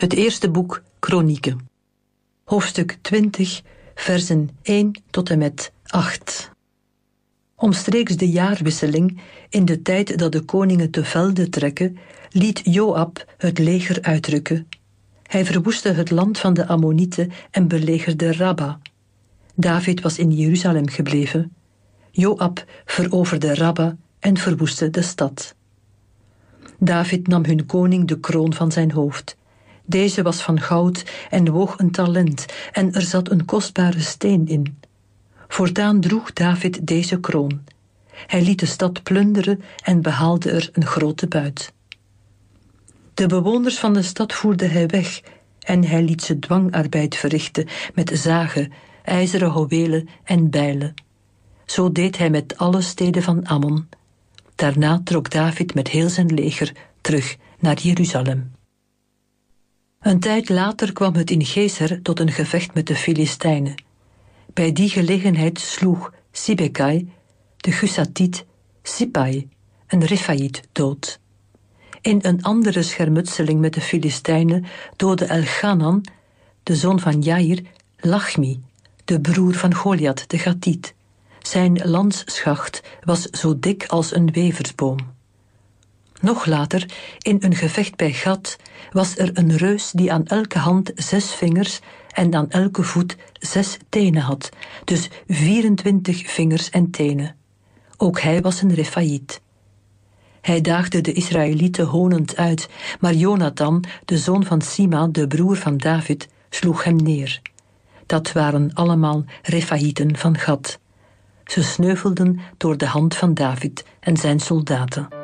Het eerste boek Kronieken. Hoofdstuk 20, versen 1 tot en met 8. Omstreeks de jaarwisseling, in de tijd dat de koningen te velde trekken, liet Joab het leger uitrukken. Hij verwoestte het land van de Ammonieten en belegerde Rabba. David was in Jeruzalem gebleven. Joab veroverde Rabba en verwoestte de stad. David nam hun koning de kroon van zijn hoofd. Deze was van goud en woog een talent, en er zat een kostbare steen in. Voortaan droeg David deze kroon. Hij liet de stad plunderen en behaalde er een grote buit. De bewoners van de stad voerde hij weg, en hij liet ze dwangarbeid verrichten met zagen, ijzeren houwelen en bijlen. Zo deed hij met alle steden van Ammon. Daarna trok David met heel zijn leger terug naar Jeruzalem. Een tijd later kwam het in Gezer tot een gevecht met de Filistijnen. Bij die gelegenheid sloeg Sibekai, de Husatiet, Sipai, een Refaïet, dood. In een andere schermutseling met de Filistijnen doodde Elchanan, de zoon van Jair, Lachmi, de broer van Goliath de Gatiet. Zijn lansschacht was zo dik als een weversboom. Nog later, in een gevecht bij Gat, was er een reus die aan elke hand 6 vingers en aan elke voet 6 tenen had, dus 24 vingers en tenen. Ook hij was een Refaïet. Hij daagde de Israëlieten honend uit, maar Jonathan, de zoon van Sima, de broer van David, sloeg hem neer. Dat waren allemaal Refaïeten van Gat. Ze sneuvelden door de hand van David en zijn soldaten.